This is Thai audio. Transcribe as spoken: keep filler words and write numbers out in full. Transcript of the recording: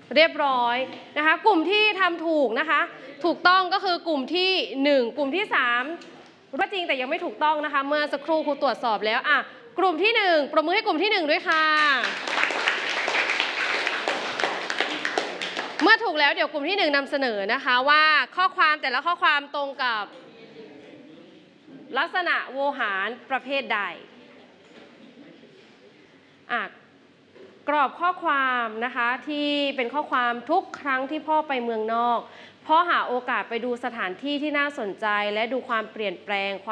เรียบร้อยนะคะกลุ่มที่ทำถูกนะคะถูกต้องก็คือกลุ่มที่หนึ่งกลุ่มที่สามว่าจริงแต่ยังไม่ถูกต้องนะคะเมื่อสักครู่ครูตรวจสอบแล้วอ่ะกลุ่มที่หนึ่งปรบมือให้กลุ่มที่หนึ่งด้วยค่ะเมื่อถูกแล้วเดี๋ยวกลุ่มที่หนึ่งนำเสนอนะคะว่าข้อความแต่ละข้อความตรงกับลักษณะโวหารประเภทใดอ่ะกรอบข้อความนะคะที่เป็นข้อความทุกครั้งที่พ่อไปเมืองนอกพ่อหาโอกาสไปดูสถานที่ที่น่าสนใจและดูความเปลี่ยนแปลง